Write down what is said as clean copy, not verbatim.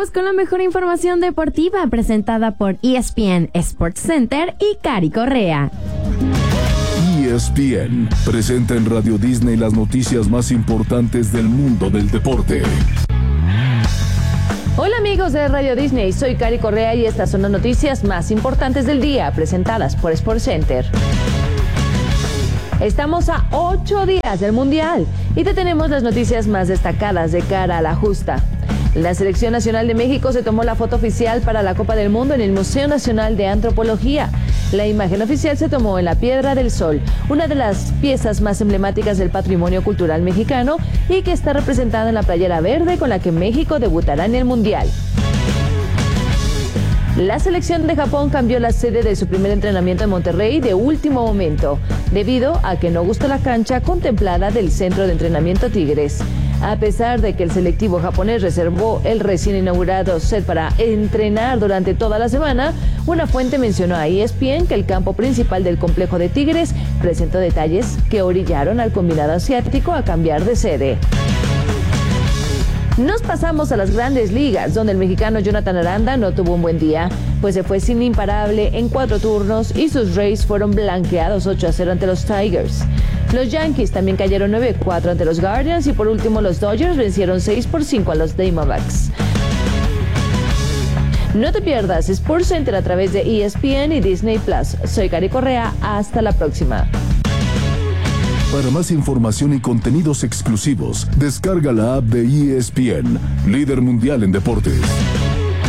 Vamos con la mejor información deportiva presentada por ESPN Sports Center y Cari Correa. ESPN presenta en Radio Disney las noticias más importantes del mundo del deporte. Hola amigos de Radio Disney, soy Cari Correa y estas son las noticias más importantes del día presentadas por Sports Center. Estamos a 8 días del Mundial y te tenemos las noticias más destacadas de cara a la justa. La Selección Nacional de México se tomó la foto oficial para la Copa del Mundo en el Museo Nacional de Antropología. La imagen oficial se tomó en la Piedra del Sol, una de las piezas más emblemáticas del patrimonio cultural mexicano y que está representada en la playera verde con la que México debutará en el Mundial. La selección de Japón cambió la sede de su primer entrenamiento en Monterrey de último momento, debido a que no gustó la cancha contemplada del Centro de Entrenamiento Tigres. A pesar de que el selectivo japonés reservó el recién inaugurado set para entrenar durante toda la semana, una fuente mencionó a ESPN que el campo principal del complejo de Tigres presentó detalles que orillaron al combinado asiático a cambiar de sede. Nos pasamos a las Grandes Ligas, donde el mexicano Jonathan Aranda no tuvo un buen día, pues se fue sin imparable en 4 turnos y sus Rays fueron blanqueados 8-0 ante los Tigers. Los Yankees también cayeron 9-4 ante los Guardians y por último los Dodgers vencieron 6-5 a los Diamondbacks. No te pierdas Sports Center a través de ESPN y Disney Plus. Soy Cari Correa, hasta la próxima. Para más información y contenidos exclusivos, descarga la app de ESPN, líder mundial en deportes.